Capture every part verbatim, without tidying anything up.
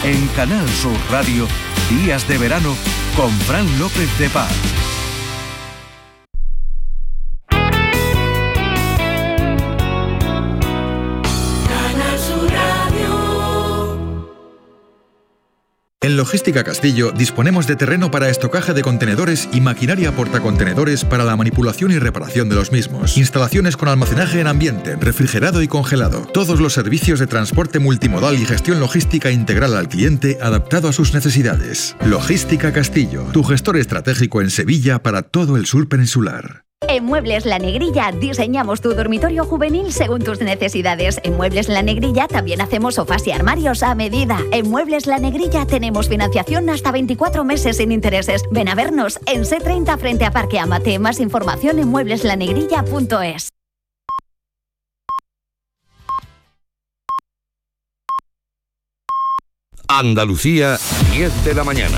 En Canal Sur Radio, Días de Verano con Fran López de Paz. En Logística Castillo disponemos de terreno para estocaje de contenedores y maquinaria portacontenedores para la manipulación y reparación de los mismos. Instalaciones con almacenaje en ambiente, refrigerado y congelado. Todos los servicios de transporte multimodal y gestión logística integral al cliente adaptado a sus necesidades. Logística Castillo, tu gestor estratégico en Sevilla para todo el sur peninsular. En Muebles La Negrilla diseñamos tu dormitorio juvenil según tus necesidades. En Muebles La Negrilla también hacemos sofás y armarios a medida. En Muebles La Negrilla tenemos financiación hasta veinticuatro meses sin intereses. Ven a vernos en C treinta frente a Parque Amate. Más información en muebles la negrilla punto es. Andalucía, diez de la mañana.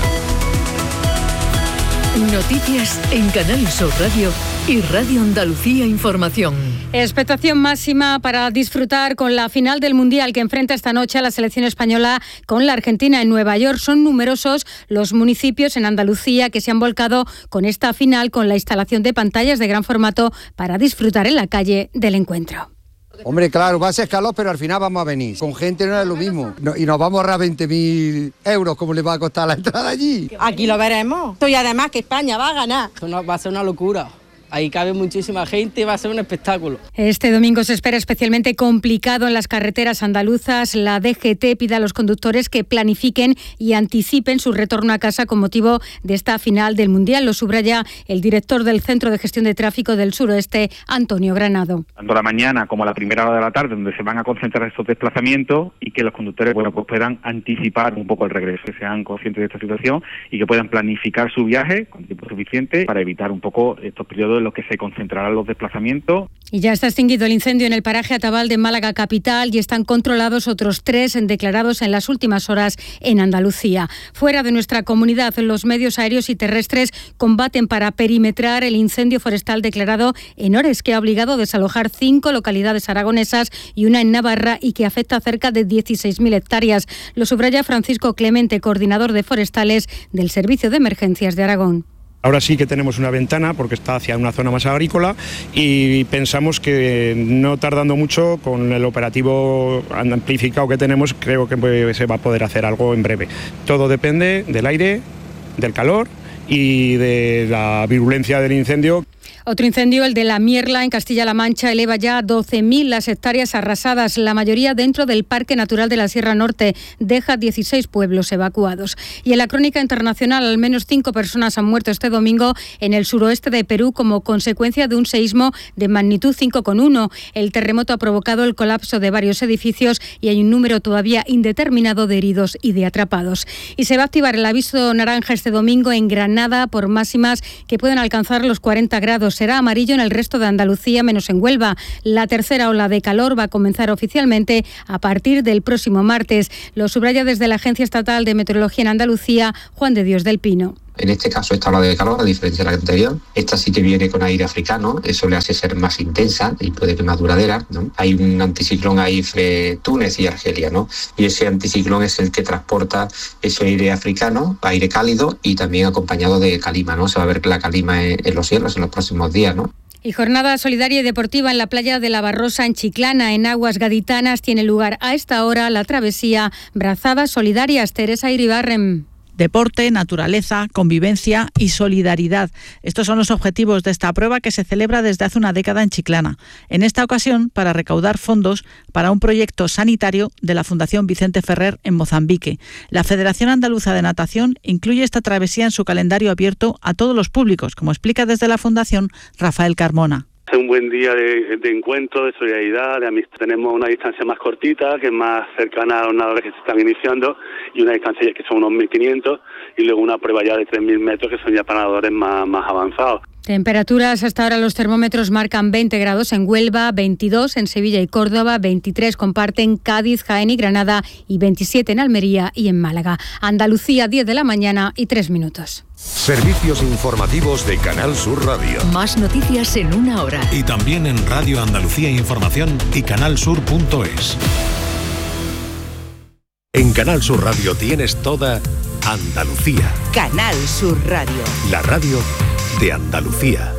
Noticias en Canal Sur Radio y Radio Andalucía Información. Expectación máxima para disfrutar con la final del Mundial que enfrenta esta noche a la selección española con la Argentina en Nueva York. Son numerosos los municipios en Andalucía que se han volcado con esta final, con la instalación de pantallas de gran formato para disfrutar en la calle del encuentro. Hombre, claro, va a ser calor, pero al final vamos a venir. Con gente no es lo mismo. No, y nos vamos a ahorrar veinte mil euros, como le va a costar la entrada allí. Aquí lo veremos. Y además que España va a ganar. Esto no, va a ser una locura. Ahí cabe muchísima gente y va a ser un espectáculo. Este domingo se espera especialmente complicado en las carreteras andaluzas. La D G T pide a los conductores que planifiquen y anticipen su retorno a casa con motivo de esta final del Mundial. Lo subraya el director del Centro de Gestión de Tráfico del Suroeste, Antonio Granado. Tanto la mañana como a la primera hora de la tarde, donde se van a concentrar estos desplazamientos y que los conductores bueno, pues puedan anticipar un poco el regreso, que sean conscientes de esta situación y que puedan planificar su viaje con tiempo suficiente para evitar un poco estos periodos en los que se concentrarán los desplazamientos. Y ya está extinguido el incendio en el paraje Atabal de Málaga capital y están controlados otros tres declarados en las últimas horas en Andalucía. Fuera de nuestra comunidad, los medios aéreos y terrestres combaten para perimetrar el incendio forestal declarado en Ores, que ha obligado a desalojar cinco localidades aragonesas y una en Navarra y que afecta a cerca de dieciséis mil hectáreas. Lo subraya Francisco Clemente, coordinador de forestales del Servicio de Emergencias de Aragón. Ahora sí que tenemos una ventana porque está hacia una zona más agrícola y pensamos que no tardando mucho con el operativo amplificado que tenemos creo que se va a poder hacer algo en breve. Todo depende del aire, del calor y de la virulencia del incendio. Otro incendio, el de La Mierla, en Castilla-La Mancha, eleva ya a doce mil las hectáreas arrasadas, la mayoría dentro del Parque Natural de la Sierra Norte. Deja dieciséis pueblos evacuados. Y en la crónica internacional, al menos cinco personas han muerto este domingo en el suroeste de Perú como consecuencia de un seísmo de magnitud cinco coma uno. El terremoto ha provocado el colapso de varios edificios y hay un número todavía indeterminado de heridos y de atrapados. Y se va a activar el aviso naranja este domingo en Granada por máximas que pueden alcanzar los cuarenta grados. Será amarillo en el resto de Andalucía, menos en Huelva. La tercera ola de calor va a comenzar oficialmente a partir del próximo martes. Lo subraya desde la Agencia Estatal de Meteorología en Andalucía, Juan de Dios del Pino. En este caso, esta ola de calor, a diferencia de la anterior, esta sí que viene con aire africano, eso le hace ser más intensa y puede que más duradera, ¿no? Hay un anticiclón ahí entre Túnez y Argelia, ¿no? Y ese anticiclón es el que transporta ese aire africano, aire cálido y también acompañado de calima, ¿no? Se va a ver la calima en los cielos en los próximos días, ¿no? Y jornada solidaria y deportiva en la playa de la Barrosa, en Chiclana, en aguas gaditanas, tiene lugar a esta hora la travesía Brazadas Solidarias. Teresa Iribarren. Deporte, naturaleza, convivencia y solidaridad. Estos son los objetivos de esta prueba que se celebra desde hace una década en Chiclana. En esta ocasión, para recaudar fondos para un proyecto sanitario de la Fundación Vicente Ferrer en Mozambique. La Federación Andaluza de Natación incluye esta travesía en su calendario abierto a todos los públicos, como explica desde la Fundación Rafael Carmona. Es un buen día de, de encuentro, de solidaridad, de amistad. Tenemos una distancia más cortita, que es más cercana a los nadadores que se están iniciando, y una distancia que son unos mil quinientos, y luego una prueba ya de tres mil metros, que son ya para nadadores más, más avanzados. Temperaturas, hasta ahora los termómetros marcan veinte grados en Huelva, veintidós en Sevilla y Córdoba, veintitrés comparten Cádiz, Jaén y Granada y veintisiete en Almería y en Málaga. Andalucía, diez de la mañana y tres minutos. Servicios informativos de Canal Sur Radio. Más noticias en una hora. Y también en Radio Andalucía Información y canal sur punto es. En En Canal Sur Radio tienes toda Andalucía. Canal Sur Radio. La radio de Andalucía.